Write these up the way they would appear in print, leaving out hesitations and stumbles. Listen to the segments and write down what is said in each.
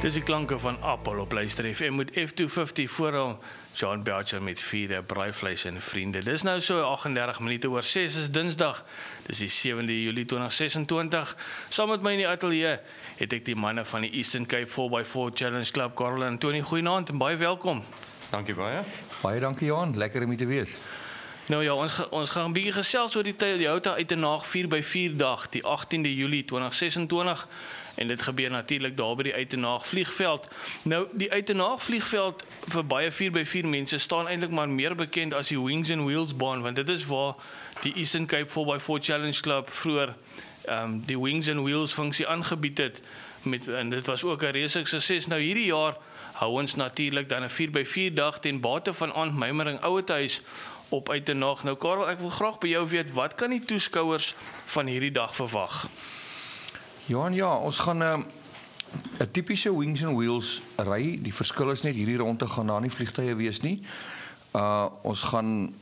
Dis die klanke van Apple op Luister FM met F250 vooral John Belcher met vierde braaivleis en vriende. Dis nou so 38 minute oor 6 is Dinsdag. Dis die 7de Julie 2026. Saam met my in die ateljee het ek die manne van die Eastern Cape 4x4 Challenge Club, Karel en Tony. Goeienaand en baie welkom. Dankie baie. Baie dankie Johan, lekker om hier te wees. Nou ja, ons gaan 'n bietjie gesels oor die Toyota Uitenaag 4x4 dag, die 18de Julie 2026. En dit gebeur natuurlik daar by die Uitenaag vliegveld. Nou, die Uitenaag vliegveld vir baie 4x4 mense staan eintlik maar meer bekend as die Wings and Wheels baan, want dit is waar die Eastern Cape 4x4 Challenge Club vroeër die Wings and Wheels funksie aangebied het. En dit was ook 'n reuse sukses. Nou hierdie jaar hou ons natuurlik dan 'n 4x4 dag ten bate van Aandmeimering Ouetehuis op Uitenaag. Nou Karel, ek wil graag by jou weet, wat kan die toeskouers van hierdie dag verwag? Johan, ja, ons gaan 'n tipiese Wings and Wheels ry. Die verskil is net hierdie rondte gaan daar nie vliegtuie wees nie. Ons gaan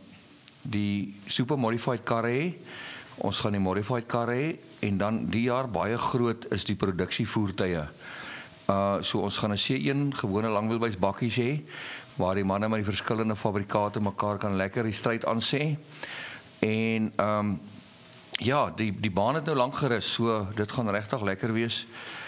die super modified karre hê. Ons gaan die modified karre hê en dan die jaar baie groot is die produksievoertuie. So ons gaan 'n C1 gewone langwielbys bakkies hê waar die manne met die verskillende fabrikate mekaar kan lekker die stryd aan sê. En ja, die baan het nou lank gerus, so dit gaan regtig lekker wees.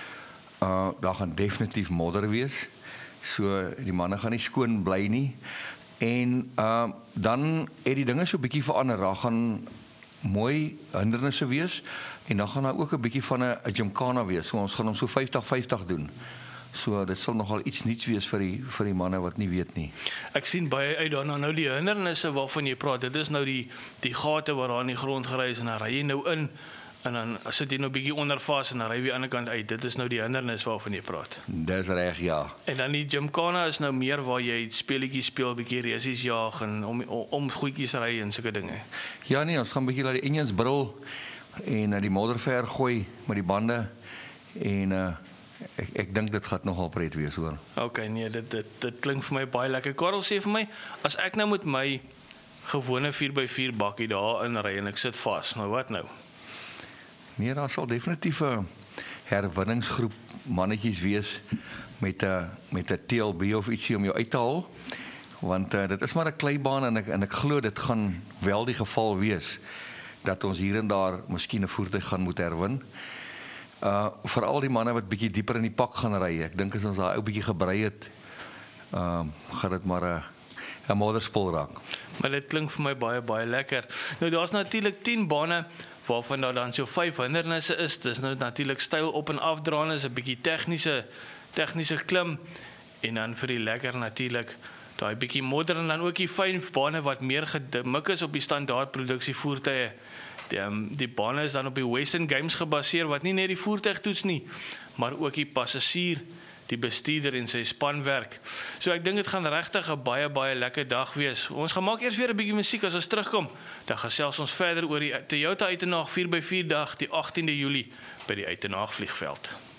Daar gaan definitief modder wees. So die manne gaan nie skoon bly nie. En dan het die dinge so 'n bietjie verander. Daar gaan mooi hindernisse wees en dan gaan daar ook 'n bietjie van 'n gymkhana wees. So ons gaan hom so 50-50 doen. So dit sal nogal iets nuuts wees vir die manne wat nie weet nie. Ek sien baie uit daarna. Nou die hindernisse waarvan jy praat, dit is nou die gate waar daar in die grond gery is en dan ry jy nou in en dan sit jy nou 'n bietjie onder vas en dan ry jy aan die ander kant uit. Dit is nou die hindernis waarvan jy praat. Dis reg, ja. En dan die gymkhana is nou meer waar jy speletjies speel, bietjie resies jaag en om goedjies ry en sulke dinge. Ja nee, ons gaan 'n bietjie laat die engines brul en die modder ver gooi met die bande en ek dink dit gaan nogal pret wees hoor. Okay, nee, dit klink vir my baie lekker. Karel, sê vir my, as ek nou met my gewone 4x4 bakkie daar in ry en ek sit vas, nou wat nou? Nee, daar sal definitief 'n herwinningsgroep mannetjies wees met 'n TLB of ietsie om jou uit te haal, want dit is maar 'n kleibaan en ek glo dit gaan wel die geval wees dat ons hier en daar miskien 'n voertuig gaan moet herwin. Veral die manne wat bietjie dieper in die pak gaan ry. Ek dink as ons daai ou bietjie gebrei het, gaan dit maar 'n modderspul raak. Maar dit klink vir my baie lekker. Nou daar's natuurlik 10 bane waarvan daar dan so 5 hindernisse is. Dis nou natuurlik styl op en afdraande, is 'n bietjie tegniese klim en dan vir die lekker natuurlik daai bietjie modder en dan ook die fyn bane wat meer gemik is op die standaard produksie voertuie. Die bane is dan op die Western Games gebaseer wat nie net die voertuig toets nie, maar ook die passasier, die bestuurder en sy spanwerk. So ek dink dit gaan regtig 'n baie lekker dag wees. Ons gaan maak eers weer 'n bietjie musiek as ons terugkom. Dan gesels ons verder oor die Toyota Uitenaag 4x4 dag die 18de Julie by die Uitenaag vliegveld.